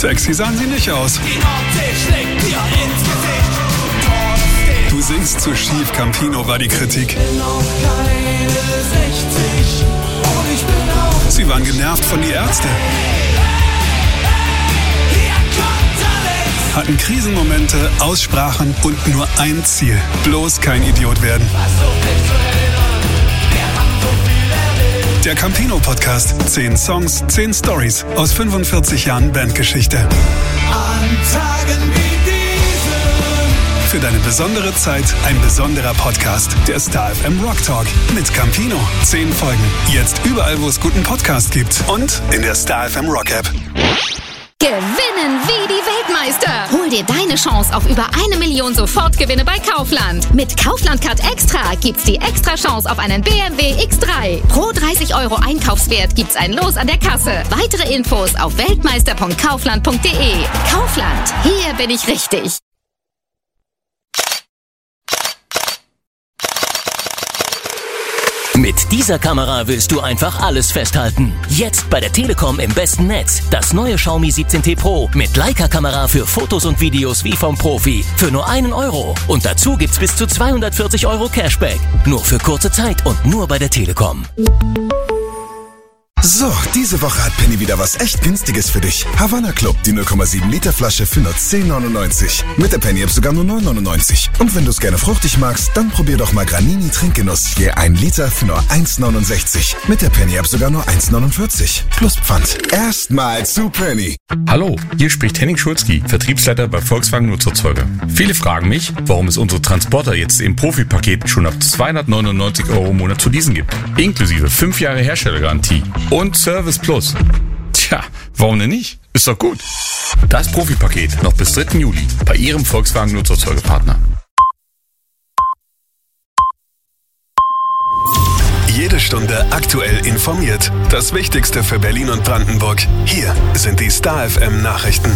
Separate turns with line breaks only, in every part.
Sexy sahen sie nicht aus. Du singst zu schief, Campino, war die Kritik. Sie waren genervt von die Ärzte. Hatten Krisenmomente, Aussprachen und nur ein Ziel. Bloß kein Idiot werden. Der Campino-Podcast. 10 Songs, 10 Stories aus 45 Jahren Bandgeschichte.
An Tagen wie diesen.
Für deine besondere Zeit ein besonderer Podcast. Der Star FM Rock Talk mit Campino. 10 Folgen. Jetzt überall, wo es guten Podcast gibt. Und in der Star FM Rock App.
Gewinnen wie die Weltmeister. Hol dir deine Chance auf über 1 Million Sofortgewinne bei Kaufland. Mit Kaufland Card Extra gibt's die extra Chance auf einen BMW X3. Pro 30 € Einkaufswert gibt's ein Los an der Kasse. Weitere Infos auf weltmeister.kaufland.de. Kaufland, hier bin ich richtig.
Mit dieser Kamera willst du einfach alles festhalten. Jetzt bei der Telekom im besten Netz. Das neue Xiaomi 17T Pro mit Leica-Kamera für Fotos und Videos wie vom Profi. Für nur 1 €. Und dazu gibt's bis zu 240 € Cashback. Nur für kurze Zeit und nur bei der Telekom.
So, diese Woche hat Penny wieder was echt Günstiges für dich. Havana Club, die 0,7 Liter Flasche für nur 10,99. Mit der Penny-App sogar nur 9,99. Und wenn du es gerne fruchtig magst, dann probier doch mal Granini Trinkgenuss. Je 1 Liter für nur 1,69. Mit der Penny-App sogar nur 1,49. Plus Pfand. Erstmal zu Penny.
Hallo, hier spricht Henning Schulzki, Vertriebsleiter bei Volkswagen Nutzerzeuger. Viele fragen mich, warum es unsere Transporter jetzt im Profi-Paket schon ab 299 € im Monat zu leasen gibt. Inklusive 5 Jahre Herstellergarantie. Und Service Plus. Tja, warum denn nicht? Ist doch gut. Das Profi-Paket noch bis 3. Juli bei Ihrem Volkswagen Nutzerzeugerpartner.
Jede Stunde aktuell informiert. Das Wichtigste für Berlin und Brandenburg. Hier sind die Star FM Nachrichten.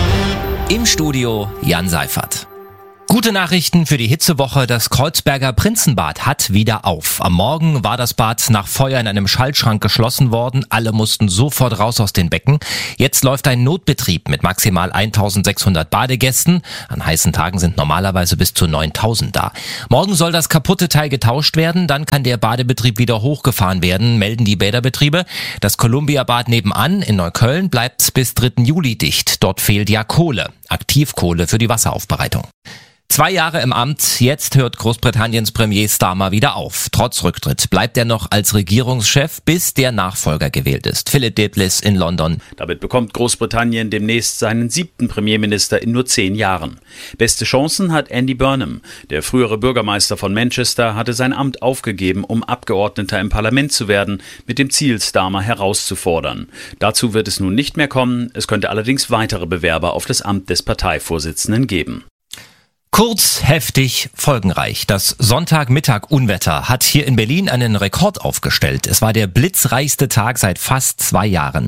Im Studio Jan Seifert. Gute Nachrichten für die Hitzewoche. Das Kreuzberger Prinzenbad hat wieder auf. Am Morgen war das Bad nach Feuer in einem Schaltschrank geschlossen worden. Alle mussten sofort raus aus den Becken. Jetzt läuft ein Notbetrieb mit maximal 1600 Badegästen. An heißen Tagen sind normalerweise bis zu 9000 da. Morgen soll das kaputte Teil getauscht werden. Dann kann der Badebetrieb wieder hochgefahren werden, melden die Bäderbetriebe. Das Columbia-Bad nebenan in Neukölln bleibt bis 3. Juli dicht. Dort fehlt ja Kohle, Aktivkohle für die Wasseraufbereitung. 2 Jahre im Amt, jetzt hört Großbritanniens Premier Starmer wieder auf. Trotz Rücktritt bleibt er noch als Regierungschef, bis der Nachfolger gewählt ist. Philip Deatlis in London.
Damit bekommt Großbritannien demnächst seinen 7. Premierminister in nur 10 Jahren. Beste Chancen hat Andy Burnham. Der frühere Bürgermeister von Manchester hatte sein Amt aufgegeben, um Abgeordneter im Parlament zu werden, mit dem Ziel, Starmer herauszufordern. Dazu wird es nun nicht mehr kommen. Es könnte allerdings weitere Bewerber auf das Amt des Parteivorsitzenden geben.
Kurz, heftig, folgenreich. Das Sonntagmittag-Unwetter hat hier in Berlin einen Rekord aufgestellt. Es war der blitzreichste Tag seit fast 2 Jahren.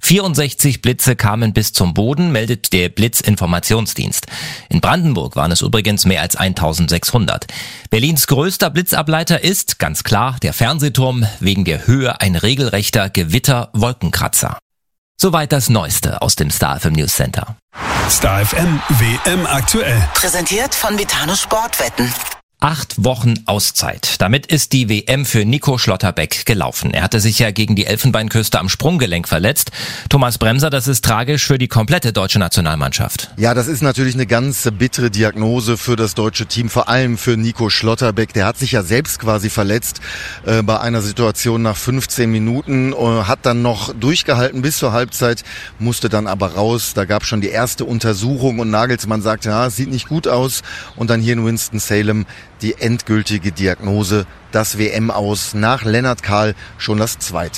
64 Blitze kamen bis zum Boden, meldet der Blitzinformationsdienst. In Brandenburg waren es übrigens mehr als 1600. Berlins größter Blitzableiter ist, ganz klar, der Fernsehturm, wegen der Höhe ein regelrechter Gewitter-Wolkenkratzer. Soweit das Neueste aus dem Star FM News Center.
Star FM WM aktuell.
Präsentiert von Betano Sportwetten.
8 Wochen Auszeit. Damit ist die WM für Nico Schlotterbeck gelaufen. Er hatte sich ja gegen die Elfenbeinküste am Sprunggelenk verletzt. Thomas Bremser, das ist tragisch für die komplette deutsche Nationalmannschaft.
Ja, das ist natürlich eine ganz bittere Diagnose für das deutsche Team, vor allem für Nico Schlotterbeck. Der hat sich ja selbst quasi verletzt bei einer Situation nach 15 Minuten, hat dann noch durchgehalten bis zur Halbzeit, musste dann aber raus. Da gab es schon die erste Untersuchung und Nagelsmann sagte, ja, es sieht nicht gut aus. Und dann hier in Winston-Salem die endgültige Diagnose, das WM-Aus nach Lennart Kahl schon das 2.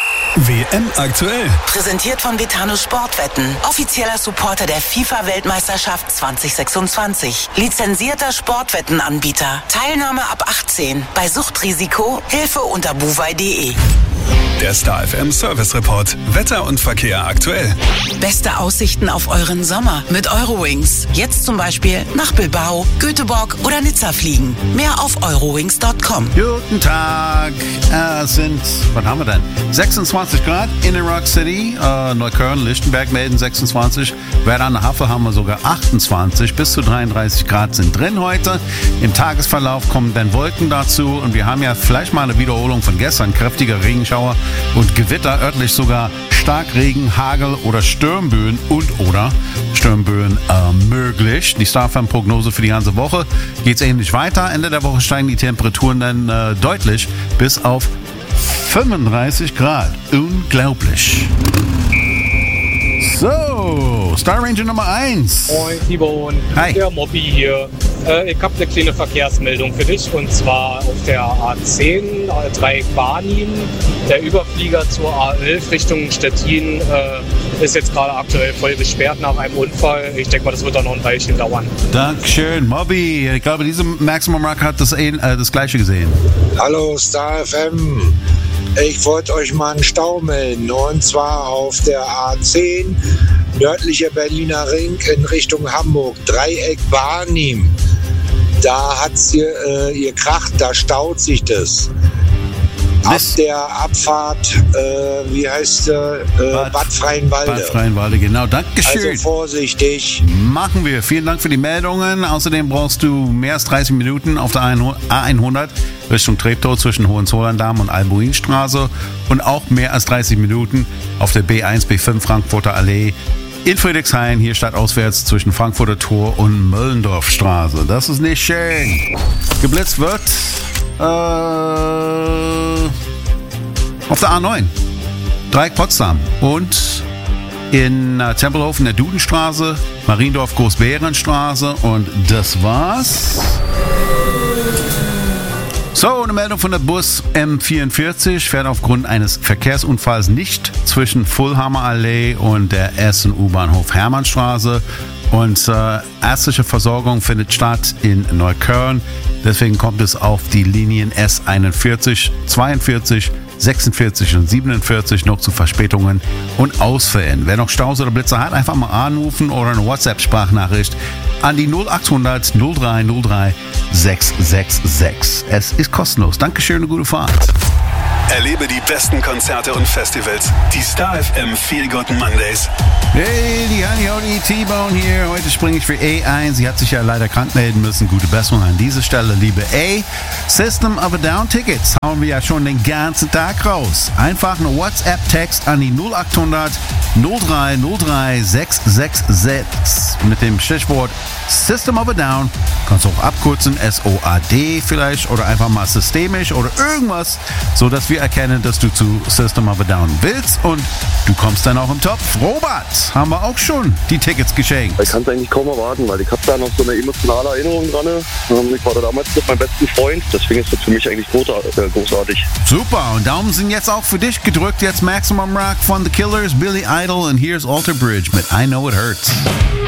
WM aktuell.
Präsentiert von Betano Sportwetten. Offizieller Supporter der FIFA-Weltmeisterschaft 2026. Lizenzierter Sportwettenanbieter. Teilnahme ab 18. Bei Suchtrisiko Hilfe unter buwei.de.
Der Star FM Service Report. Wetter und Verkehr aktuell.
Beste Aussichten auf euren Sommer mit Eurowings. Jetzt zum Beispiel nach Bilbao, Göteborg oder Nizza fliegen. Mehr auf eurowings.com.
Guten Tag. Es sind, was haben wir denn? 26 Grad in der Rock City. Neukölln, Lichtenberg melden 26. Werder an der Havel haben wir sogar 28. Bis zu 33 Grad sind drin heute. Im Tagesverlauf kommen dann Wolken dazu. Und wir haben ja vielleicht mal eine Wiederholung von gestern. Kräftiger Regenschauer und Gewitter, örtlich sogar Starkregen, Hagel oder Sturmböen möglich. Die Starfam-Prognose für die ganze Woche geht es ähnlich weiter. Ende der Woche steigen die Temperaturen dann deutlich bis auf 35 Grad. Unglaublich. So, Star Ranger Nummer 1.
Moin, Tibon.
Hi.
Der Mobby hier. Ich habe eine kleine Verkehrsmeldung für dich. Und zwar auf der A10, Dreieck Barnim. Der Überflieger zur A11 Richtung Stettin ist jetzt gerade aktuell voll gesperrt nach einem Unfall. Ich denke mal, das wird auch noch ein Weilchen dauern.
Dankeschön, Mobby. Ich glaube, diese Maximum Rock hat das Gleiche gesehen.
Hallo, Star FM. Ich wollte euch mal einen Stau melden, und zwar auf der A10, nördlicher Berliner Ring in Richtung Hamburg, Dreieck Barnim. Da hat es hier gekracht, da staut sich das. Ab der Abfahrt, Bad Freienwalde.
Bad Freienwalde, genau. Dankeschön.
Also vorsichtig.
Machen wir. Vielen Dank für die Meldungen. Außerdem brauchst du mehr als 30 Minuten auf der A100 Richtung Treptow zwischen Hohenzollern-Damm und Albuinstraße und auch mehr als 30 Minuten auf der B1, B5 Frankfurter Allee in Friedrichshain, hier stadtauswärts zwischen Frankfurter Tor und Möllendorfstraße. Das ist nicht schön. Geblitzt wird auf der A9, Dreieck Potsdam und in Tempelhof in der Dudenstraße, Mariendorf Großbärenstraße und das war's. So, eine Meldung von der Bus M44 fährt aufgrund eines Verkehrsunfalls nicht zwischen Fulhammer Allee und der Essen U-Bahnhof Hermannstraße. Und ärztliche Versorgung findet statt in Neukölln. Deswegen kommt es auf die Linien S41, 42, 46 und 47 noch zu Verspätungen und Ausfällen. Wer noch Staus oder Blitzer hat, einfach mal anrufen oder eine WhatsApp-Sprachnachricht an die 0800 0303 666. Es ist kostenlos. Dankeschön, eine gute Fahrt.
Erlebe die besten Konzerte und Festivals. Die Star FM Feel Good Mondays.
Hey, die Honey Hody T-Bone hier. Heute springe ich für A ein. Sie hat sich ja leider krank melden müssen. Gute Besserung an dieser Stelle, liebe A. System of a Down Tickets hauen wir ja schon den ganzen Tag raus. Einfach eine WhatsApp-Text an die 0800 0303 666 mit dem Stichwort System of a Down. Kannst du auch abkürzen, SOAD vielleicht oder einfach mal systemisch oder irgendwas, sodass wir erkennen, dass du zu System of a Down willst und du kommst dann auch im Topf. Robert, haben wir auch schon die Tickets geschenkt.
Ich kann es eigentlich kaum erwarten, weil ich habe da noch so eine emotionale Erinnerung dran. Ich war da damals mit meinem besten Freund, deswegen ist das für mich eigentlich großartig.
Super, und Daumen sind jetzt auch für dich gedrückt. Jetzt Maximum Rock von The Killers, Billy Idol und here's Alter Bridge mit I Know It Hurts.